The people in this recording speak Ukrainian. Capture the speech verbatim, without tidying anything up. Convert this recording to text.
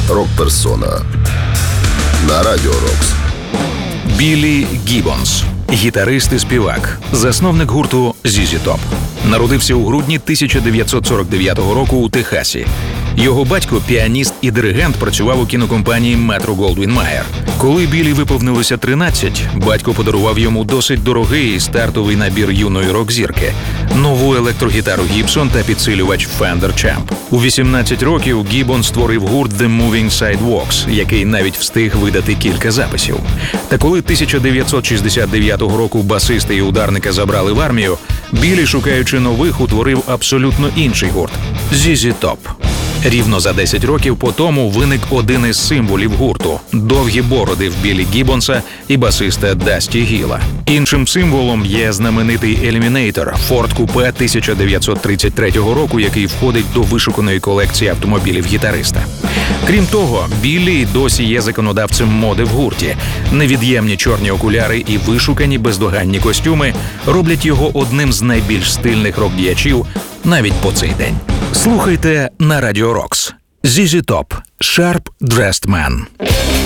Рок-персона на Радіо Рокс. Біллі Гіббонс – гітарист і співак, засновник гурту зі зі Топ. Народився у грудні тисяча дев'ятсот сорок дев'ятого року у Техасі. Його батько, піаніст і диригент, працював у кінокомпанії Метро-Голдвін-Майер. Коли Біллі виповнилося тринадцять, батько подарував йому досить дорогий стартовий набір юної рок-зірки – нову електрогітару Гібсон та підсилювач Fender Champ. У вісімнадцять років Гіббон створив гурт The Moving Sidewalks, який навіть встиг видати кілька записів. Та коли тисяча дев'ятсот шістдесят дев'ятого року басиста і ударника забрали в армію, Біллі, шукаючи нових, утворив абсолютно інший гурт – зі зі Топ. Рівно за десять років по тому виник один із символів гурту – довгі бороди в Біллі Гіббонса і басиста Дасті Гіла. Іншим символом є знаменитий Eliminator – Форд-купе тисяча дев'ятсот тридцять третього року, який входить до вишуканої колекції автомобілів гітариста. Крім того, Біллі досі є законодавцем моди в гурті. Невід'ємні чорні окуляри і вишукані бездоганні костюми роблять його одним з найбільш стильних рок-діячів навіть по цей день. Слухайте на Радіо Рокс. зі зі Топ. Sharp Dressed Man.